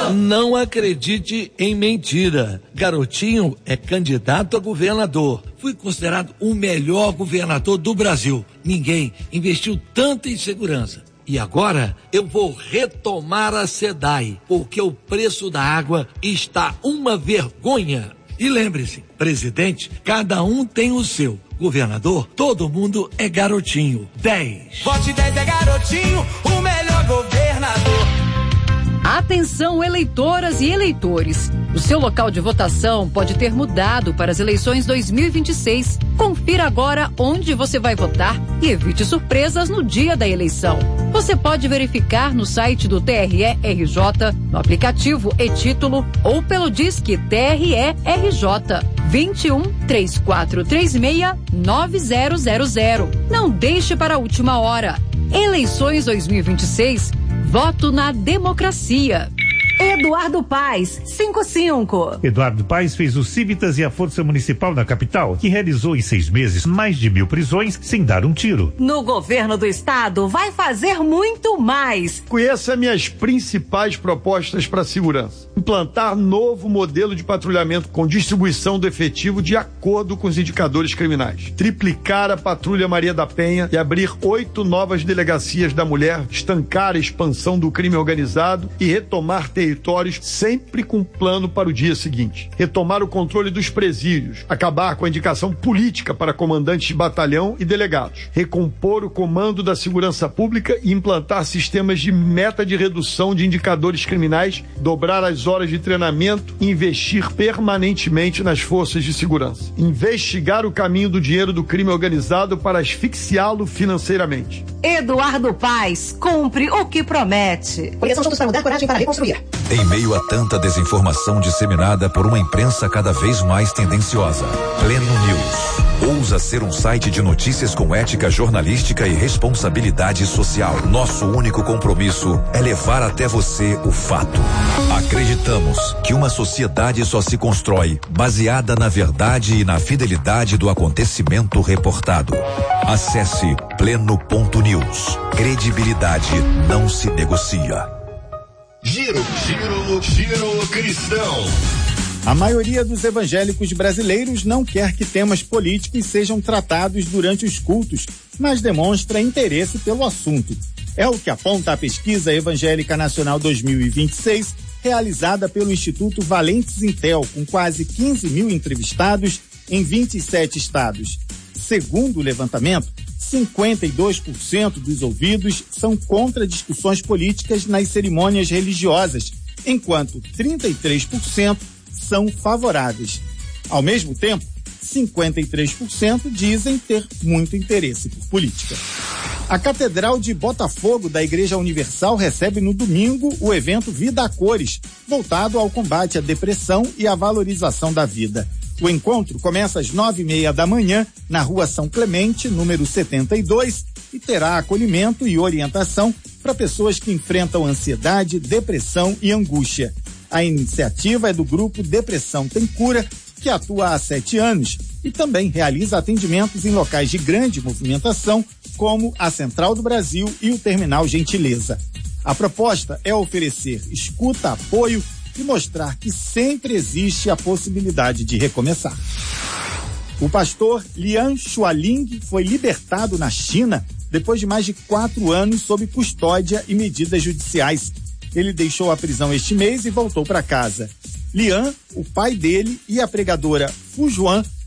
Não acredite em mentira. Garotinho é candidato a governador. Fui considerado o melhor governador do Brasil. Ninguém investiu tanto em segurança. E agora eu vou retomar a SEDAI, porque o preço da água está uma vergonha. E lembre-se, presidente, cada um tem o seu. Governador, todo mundo é garotinho. 10. Vote 10 é garotinho, o melhor governador. Atenção, eleitoras e eleitores. O seu local de votação pode ter mudado para as eleições 2026. Confira agora onde você vai votar e evite surpresas no dia da eleição. Você pode verificar no site do TRE-RJ, no aplicativo e-Título ou pelo Disque TRE-RJ 21 3436 9000. Não deixe para a última hora. Eleições 2026. Voto na democracia. Eduardo Paes, 55. Eduardo Paes fez o Civitas e a Força Municipal na capital, que realizou em 6 meses mais de 1.000 prisões sem dar um tiro. No governo do estado, vai fazer muito mais. Conheça minhas principais propostas para a segurança. Implantar novo modelo de patrulhamento com distribuição do efetivo de acordo com os indicadores criminais. Triplicar a Patrulha Maria da Penha e abrir 8 novas delegacias da mulher, estancar a expansão do crime organizado e retomar territórios sempre com plano para o dia seguinte. Retomar o controle dos presídios, acabar com a indicação política para comandantes de batalhão e delegados, recompor o comando da segurança pública e implantar sistemas de meta de redução de indicadores criminais, dobrar as horas de treinamento e investir permanentemente nas forças de segurança. Investigar o caminho do dinheiro do crime organizado para asfixiá-lo financeiramente. Eduardo Paes, cumpre o que promete. Coligação Juntos para Mudar, coragem para reconstruir. Em meio a tanta desinformação disseminada por uma imprensa cada vez mais tendenciosa, Pleno News ousa ser um site de notícias com ética jornalística e responsabilidade social. Nosso único compromisso é levar até você o fato. Acreditamos que uma sociedade só se constrói baseada na verdade e na fidelidade do acontecimento reportado. Acesse pleno.news. Credibilidade não se negocia. Giro cristão. A maioria dos evangélicos brasileiros não quer que temas políticos sejam tratados durante os cultos, mas demonstra interesse pelo assunto. É o que aponta a Pesquisa Evangélica Nacional 2026, realizada pelo Instituto Valentes Intel, com quase 15 mil entrevistados em 27 estados. Segundo o levantamento, 52% dos ouvidos são contra discussões políticas nas cerimônias religiosas, enquanto 33% são favoráveis. Ao mesmo tempo, 53% dizem ter muito interesse por política. A Catedral de Botafogo da Igreja Universal recebe no domingo o evento Vida a Cores, voltado ao combate à depressão e à valorização da vida. O encontro começa às 9:30 da manhã na Rua São Clemente, número 72, e terá acolhimento e orientação para pessoas que enfrentam ansiedade, depressão e angústia. A iniciativa é do grupo Depressão Tem Cura, que atua há 7 anos e também realiza atendimentos em locais de grande movimentação, como a Central do Brasil e o Terminal Gentileza. A proposta é oferecer escuta, apoio e mostrar que sempre existe a possibilidade de recomeçar. O pastor Lian Xualing foi libertado na China depois de mais de 4 anos sob custódia e medidas judiciais. Ele deixou a prisão este mês e voltou para casa. Lian, o pai dele e a pregadora Fu Juan